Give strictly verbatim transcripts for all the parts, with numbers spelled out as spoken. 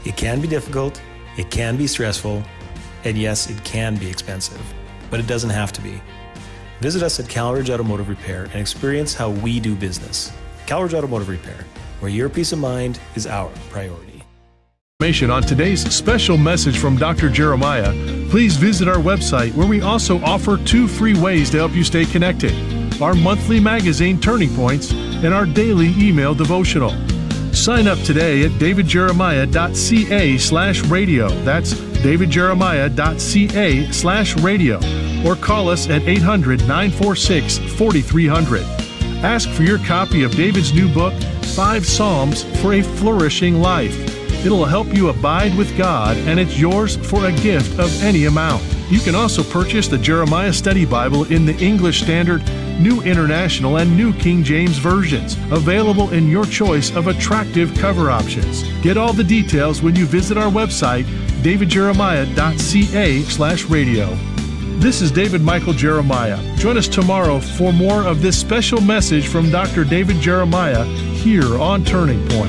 It can be difficult, it can be stressful, and yes, it can be expensive, but it doesn't have to be. Visit us at Calridge Automotive Repair and experience how we do business. Calridge Automotive Repair, where your peace of mind is our priority. Information on today's special message from Doctor Jeremiah, please visit our website where we also offer two free ways to help you stay connected: our monthly magazine, Turning Points, and our daily email devotional. Sign up today at davidjeremiah.ca slash radio. That's davidjeremiah.ca slash radio. Or call us at eight hundred, nine four six, four three zero zero. Ask for your copy of David's new book, Five Psalms for a Flourishing Life. It'll help you abide with God, and it's yours for a gift of any amount. You can also purchase the Jeremiah Study Bible in the English Standard, New International, and New King James versions, available in your choice of attractive cover options. Get all the details when you visit our website, davidjeremiah.ca slash radio. This is David Michael Jeremiah. Join us tomorrow for more of this special message from Doctor David Jeremiah here on Turning Point.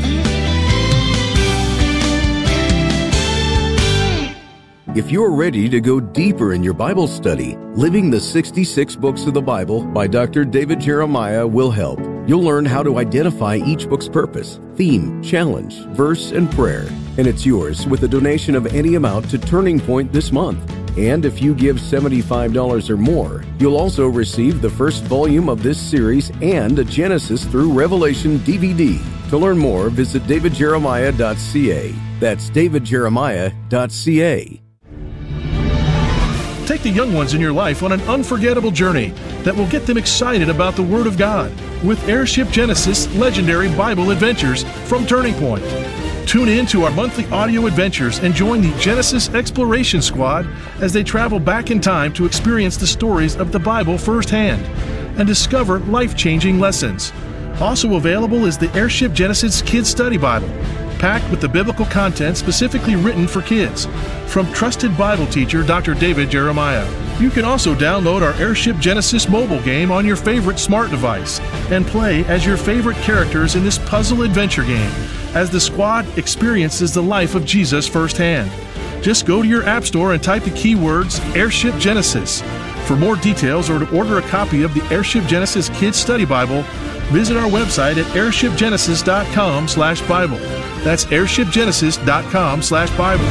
If you're ready to go deeper in your Bible study, Living the sixty-six Books of the Bible by Doctor David Jeremiah will help. You'll learn how to identify each book's purpose, theme, challenge, verse, and prayer. And it's yours with a donation of any amount to Turning Point this month. And if you give seventy-five dollars or more, you'll also receive the first volume of this series and a Genesis through Revelation D V D. To learn more, visit david jeremiah dot c a. That's david jeremiah dot c a. Take the young ones in your life on an unforgettable journey that will get them excited about the Word of God with Airship Genesis Legendary Bible Adventures from Turning Point. Tune in to our monthly audio adventures and join the Genesis Exploration Squad as they travel back in time to experience the stories of the Bible firsthand and discover life-changing lessons. Also available is the Airship Genesis Kids Study Bible, packed with the biblical content specifically written for kids, from trusted Bible teacher Doctor David Jeremiah. You can also download our Airship Genesis mobile game on your favorite smart device and play as your favorite characters in this puzzle adventure game as the squad experiences the life of Jesus firsthand. Just go to your app store and type the keywords Airship Genesis. For more details or to order a copy of the Airship Genesis Kids Study Bible, visit our website at airship genesis dot com slash Bible. That's airship genesis dot com slash Bible.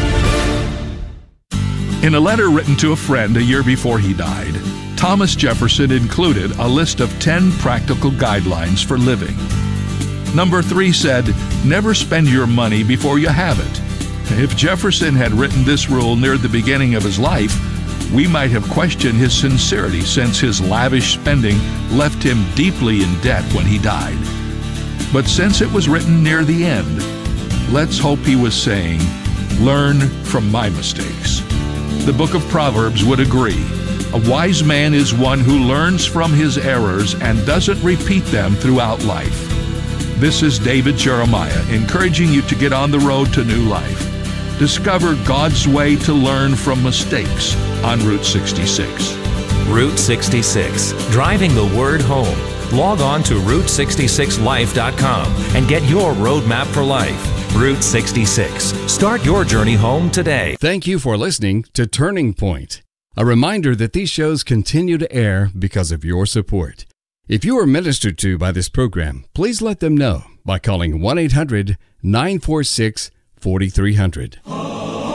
In a letter written to a friend a year before he died, Thomas Jefferson included a list of ten practical guidelines for living. Number three said, never spend your money before you have it. If Jefferson had written this rule near the beginning of his life, we might have questioned his sincerity, since his lavish spending left him deeply in debt when he died. But since it was written near the end, let's hope he was saying, learn from my mistakes. The book of Proverbs would agree. A wise man is one who learns from his errors and doesn't repeat them throughout life. This is David Jeremiah encouraging you to get on the road to new life. Discover God's way to learn from mistakes on Route sixty-six. Route sixty-six, driving the word home. Log on to route sixty-six life dot com and get your roadmap for life. Route sixty-six. Start your journey home today. Thank you for listening to Turning Point. A reminder that these shows continue to air because of your support. If you are ministered to by this program, please let them know by calling one eight hundred, nine four six, four three zero zero.